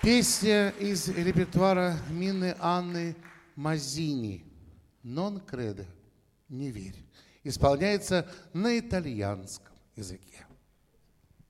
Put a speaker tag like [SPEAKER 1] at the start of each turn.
[SPEAKER 1] Песня из репертуара Мины Анны Мазини «Non credo», «Не верь». Исполняется на итальянском языке.